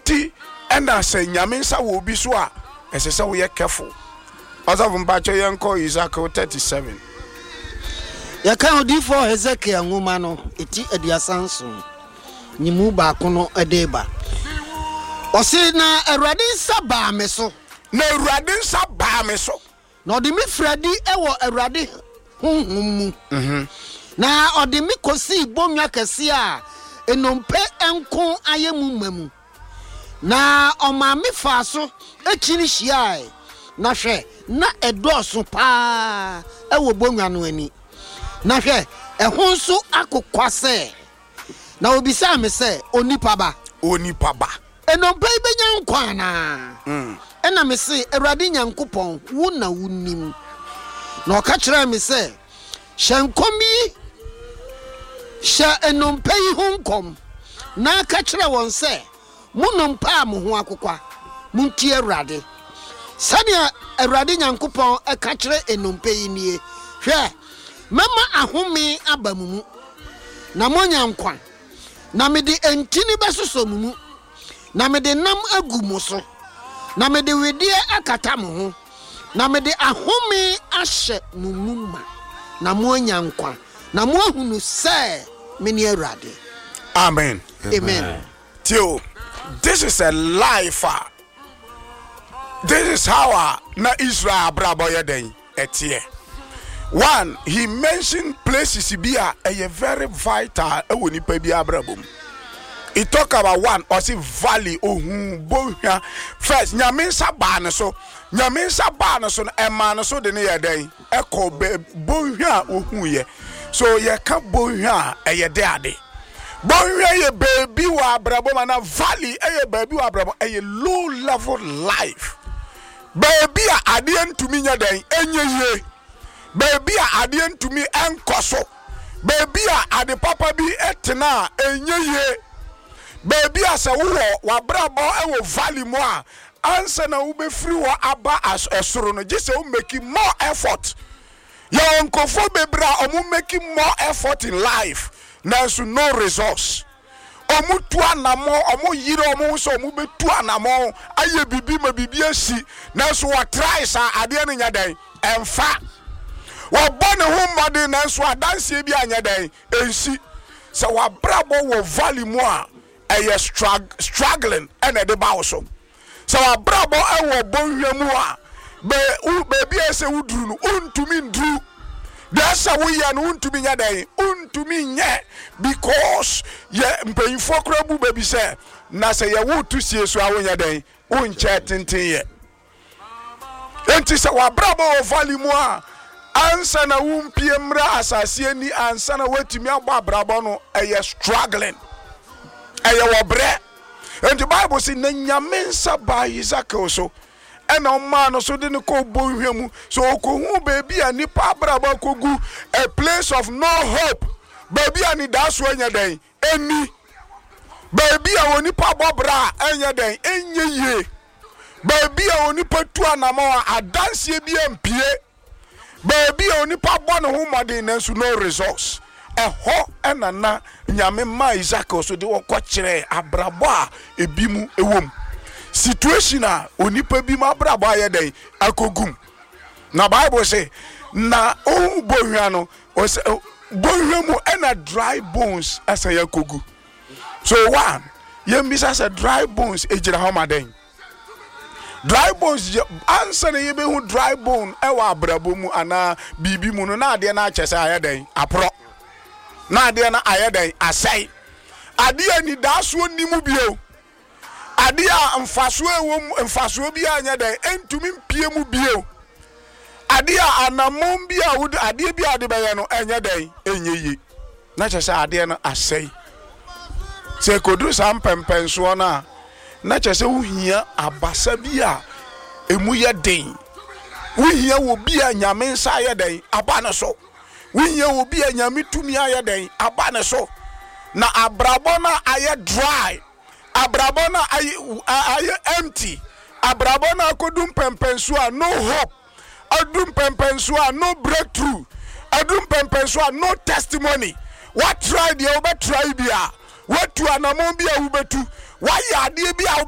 enti ena se nyame nsa wo bi so a ese se wo ye careful. Ọsọfọ mpacho yenko Ezekiel 37. Ya kan odi for Ezekiel ngoma no eti adiasanso. Nyimu ba kono edeba. Osi na Awurade nsa ba me so. Na Awurade nsa ba me so. Na odi mi fradi ewo Awurade honhom mu. Na odi mi kosi bonwa kese a enompe enko ayemu mamu. Na oma mi fa so ekiri hia na hwe na edoso pa ewo bonwa no ani. Na hwe ehon so akokwase. Na obisa me se onipa ba. Enompe benya nkwa na. Ena me se Awurade Nyankopɔn wo na wunim. Na ɔka kyerɛ me se hyenkomi hye enompe yi ho nkom. Na aka kyerɛ wɔn se monompa mo ho akokwa. Muntie Awurade. Sania Awurade Nyankopɔn aka kyerɛ enompe yi nie. Hwɛ mama ahome abamumu. Na monya nkwa. Na mede entini besoso mu. Na mede nam agu mo so. Na mede wedie akata mo ho. Na mede ahome ahye mo muma. Na mo anya nkwa. Na mo ahunu se meni Awurade. Amen. Amen. Tio, this is a life. This is how na Israel brabo yeden etie. One, he mentioned places bia a very vital ewoni pa bia brabom. He talk about one or say valley ohun bohia. First, nyaminsa ba ne so. Nyaminsa ba ne so ema ne so de ne yeden. Eko bohia ohun ye. So ye ka bohia eye de ade. Bohia ye baby wa brabom na valley eye baby wa brabom eye low level life. Baby a ade ntumi nya den enye ye. Baby a ade ntumi enkoso. Baby a ade papa bi etena enye ye. Baby a se wo wabrabo e wo valley mo a ansa na wo be free wo aba as esoro no just wo make more effort. Your unkofo bebra omu making more effort in life. Nanso no results. Omu tu anamo omu yire omu so omu be tu anamo aye bibi ma bibi asi nanso wa try sa ade no nya dan emfa. Wa bone ho made nanso adanse bi anya dan ensi. Se wa brabo wo valley mo a eye struggling ene de ba wo so. Se wa brabo e wo bonhwa mu a baby ese wuduru no untumi nduru. That's how we are untumi nya dan untumi nye because ye mpanyifo krabu baby say na say ye wo tu sie so awonya dan unche tenten ye. Enti se wa brabo wo valley mu a ansa na wumpie mra asase ni ansa na watimi agba brabo no eye struggling eye wo bre. And the Bible say na nyame nsa ba Ezekiel so ena man no so de ne ko bonhwemu so okohu baby ani pa brabo kogu a place of no hope. Baby ani daso anya den eni baby a oni pa bobra anya den enye ye baby a oni pa tu anamo adanse bi empie baby a oni pa bo ne ho made nanso no results. Eho enana nyame ma Ezekiel so de wokọ kire abrabo a ebimu ewom situation a onipa bi ma abrabo ayeden akogum. Na Bible say na o bohwa no o say bohwa mu ena dry bones asa yakogu. So one yembisa say dry bones ejira homaden. Dry bones answer na yebe hu dry bone ewa abrabo mu ana bibi mu no na ade na achese ayeden apro. Na ade na ayeden asai. Ade ani daso nimu bio. Ade a mfaso ewom mfaso bi anya den entumi mpie mu bio. Ade a anamon bi a wud ade bi ade beye no anya den enyeyi. Na chese ade no asai. Se kodru sam pempenso na chese wo hia abasa bi a emu ye den. Wo hia wo bi a nyame nsa ye den aba ne so. Wo hia wo bi a nyame tumi aye den aba ne so. Na abrabo na aye dry. Abrabo na aye empty. Abrabo na kodum pempenso no hope. Adum pempenso no breakthrough. Adum pempenso no testimony. What try the over try bia. What to anamon bia ubetu. Why ya dia bia